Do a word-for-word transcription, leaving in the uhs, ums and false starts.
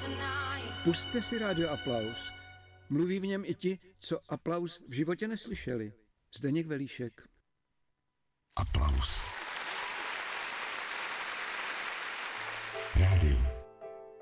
Pusťte si rádio Aplaus. Mluví v něm i ti, co Aplaus v životě neslyšeli. Zdeněk Velíšek. Aplaus. Rádio.